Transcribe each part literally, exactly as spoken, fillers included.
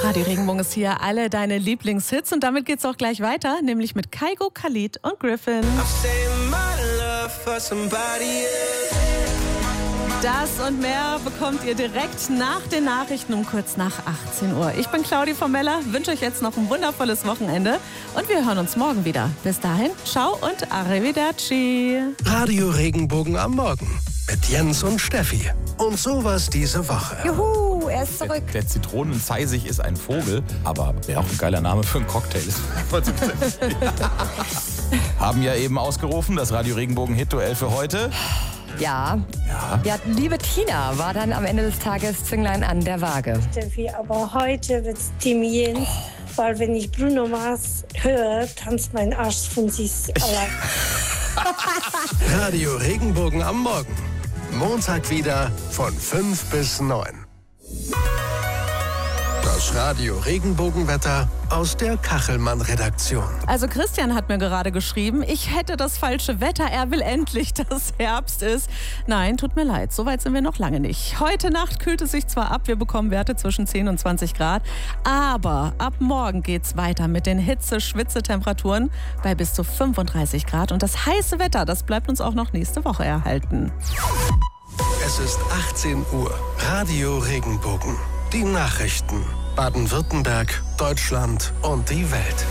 Radio Regenbogen ist hier, alle deine Lieblingshits. Und damit geht's auch gleich weiter, nämlich mit Kygo, Khalid und Griffin. Das und mehr bekommt ihr direkt nach den Nachrichten um kurz nach achtzehn Uhr. Ich bin Claudi von Meller, wünsche euch jetzt noch ein wundervolles Wochenende und wir hören uns morgen wieder. Bis dahin, ciao und arrivederci. Radio Regenbogen am Morgen mit Jens und Steffi. Und sowas diese Woche. Juhu, er ist zurück. Der, der Zitronenzeisig ist ein Vogel, aber wäre auch ein geiler Name für einen Cocktail. Haben ja eben ausgerufen, das Radio Regenbogen Hit-Duell für heute. Ja. Ja. ja, liebe Tina war dann am Ende des Tages Zünglein an der Waage. Steffi, aber heute wird's Team Jens, weil wenn ich Bruno Mars höre, tanzt mein Arsch von sich allein. Radio Regenbogen am Morgen. Montag wieder von fünf bis neun. Das Radio Regenbogenwetter aus der Kachelmann-Redaktion. Also Christian hat mir gerade geschrieben, ich hätte das falsche Wetter, er will endlich, dass Herbst ist. Nein, tut mir leid, so weit sind wir noch lange nicht. Heute Nacht kühlt es sich zwar ab, wir bekommen Werte zwischen zehn und zwanzig Grad, aber ab morgen geht's weiter mit den Hitze-Schwitze-Temperaturen bei bis zu fünfunddreißig Grad. Und das heiße Wetter, das bleibt uns auch noch nächste Woche erhalten. Es ist achtzehn Uhr. Radio Regenbogen. Die Nachrichten. Baden-Württemberg, Deutschland und die Welt.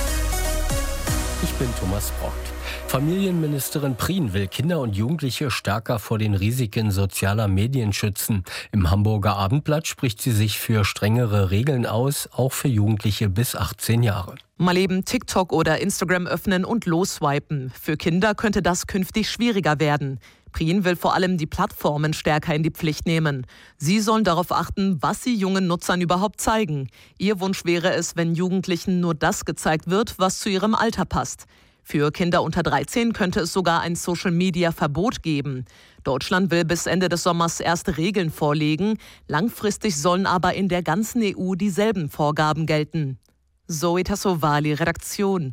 Ich bin Thomas Brockt. Familienministerin Prien will Kinder und Jugendliche stärker vor den Risiken sozialer Medien schützen. Im Hamburger Abendblatt spricht sie sich für strengere Regeln aus, auch für Jugendliche bis achtzehn Jahre. Mal eben TikTok oder Instagram öffnen und losswipen. Für Kinder könnte das künftig schwieriger werden. Prien will vor allem die Plattformen stärker in die Pflicht nehmen. Sie sollen darauf achten, was sie jungen Nutzern überhaupt zeigen. Ihr Wunsch wäre es, wenn Jugendlichen nur das gezeigt wird, was zu ihrem Alter passt. Für Kinder unter dreizehn könnte es sogar ein Social-Media-Verbot geben. Deutschland will bis Ende des Sommers erste Regeln vorlegen. Langfristig sollen aber in der ganzen E U dieselben Vorgaben gelten. Zoe Tassovali, Redaktion.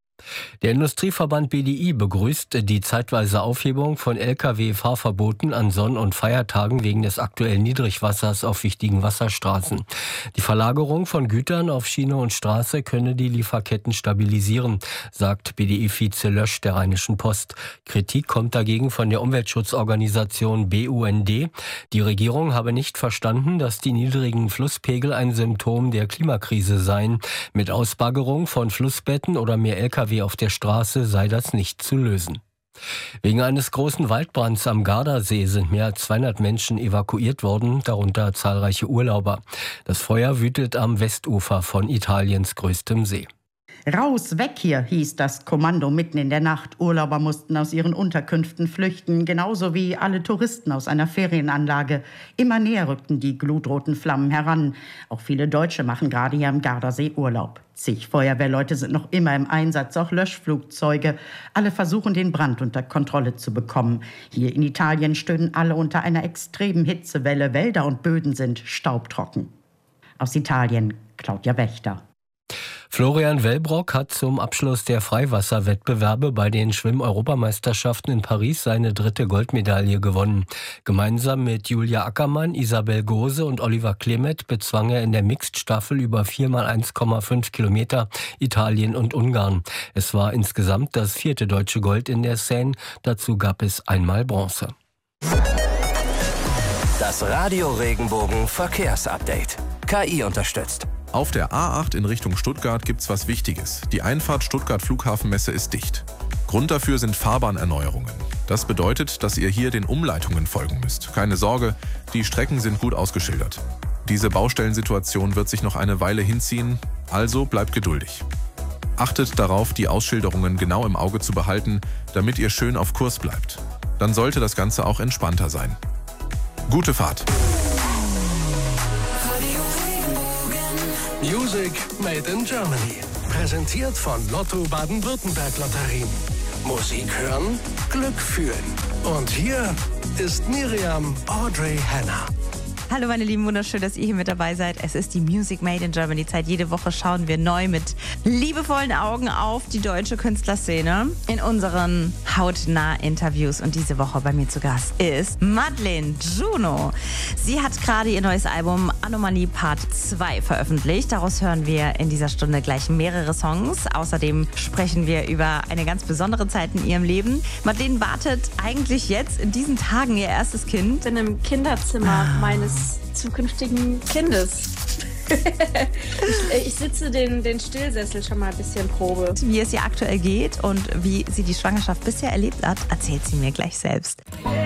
Der Industrieverband B D I begrüßt die zeitweise Aufhebung von L K W-Fahrverboten an Sonn- und Feiertagen wegen des aktuellen Niedrigwassers auf wichtigen Wasserstraßen. Die Verlagerung von Gütern auf Schiene und Straße könne die Lieferketten stabilisieren, sagt B D I-Vize Lösch der Rheinischen Post. Kritik kommt dagegen von der Umweltschutzorganisation B U N D. Die Regierung habe nicht verstanden, dass die niedrigen Flusspegel ein Symptom der Klimakrise seien. Mit Ausbaggerung von Flussbetten oder mehr L K W auf der Straße sei das nicht zu lösen. Wegen eines großen Waldbrands am Gardasee sind mehr als zweihundert Menschen evakuiert worden, darunter zahlreiche Urlauber. Das Feuer wütet am Westufer von Italiens größtem See. Raus, weg hier, hieß das Kommando mitten in der Nacht. Urlauber mussten aus ihren Unterkünften flüchten, genauso wie alle Touristen aus einer Ferienanlage. Immer näher rückten die glutroten Flammen heran. Auch viele Deutsche machen gerade hier am Gardasee Urlaub. Zig Feuerwehrleute sind noch immer im Einsatz, auch Löschflugzeuge. Alle versuchen, den Brand unter Kontrolle zu bekommen. Hier in Italien stöhnen alle unter einer extremen Hitzewelle. Wälder und Böden sind staubtrocken. Aus Italien, Claudia Wächter. Florian Wellbrock hat zum Abschluss der Freiwasserwettbewerbe bei den Schwimm-Europameisterschaften in Paris seine dritte Goldmedaille gewonnen. Gemeinsam mit Julia Ackermann, Isabel Gose und Oliver Klemet bezwang er in der Mixed-Staffel über vier mal eins Komma fünf Kilometer Italien und Ungarn. Es war insgesamt das vierte deutsche Gold in der Seine. Dazu gab es einmal Bronze. Das Radio Regenbogen Verkehrsupdate. K I unterstützt. Auf der A acht in Richtung Stuttgart gibt's was Wichtiges. Die Einfahrt Stuttgart Flughafenmesse ist dicht. Grund dafür sind Fahrbahnerneuerungen. Das bedeutet, dass ihr hier den Umleitungen folgen müsst. Keine Sorge, die Strecken sind gut ausgeschildert. Diese Baustellensituation wird sich noch eine Weile hinziehen, also bleibt geduldig. Achtet darauf, die Ausschilderungen genau im Auge zu behalten, damit ihr schön auf Kurs bleibt. Dann sollte das Ganze auch entspannter sein. Gute Fahrt! Music made in Germany. Präsentiert von Lotto Baden-Württemberg Lotterien. Musik hören, Glück fühlen. Und hier ist Miriam Audrey Hanna. Hallo meine Lieben, wunderschön, dass ihr hier mit dabei seid. Es ist die Music Made in Germany Zeit. Jede Woche schauen wir neu mit liebevollen Augen auf die deutsche Künstlerszene in unseren hautnah Interviews. Und diese Woche bei mir zu Gast ist Madeleine Juno. Sie hat gerade ihr neues Album Anomalie Part zwei veröffentlicht. Daraus hören wir in dieser Stunde gleich mehrere Songs. Außerdem sprechen wir über eine ganz besondere Zeit in ihrem Leben. Madeleine wartet eigentlich jetzt in diesen Tagen ihr erstes Kind. Ich bin im Kinderzimmer ah. meines zukünftigen Kindes. ich, ich sitze den, den Stillsessel schon mal ein bisschen Probe. Wie es ihr aktuell geht und wie sie die Schwangerschaft bisher erlebt hat, erzählt sie mir gleich selbst.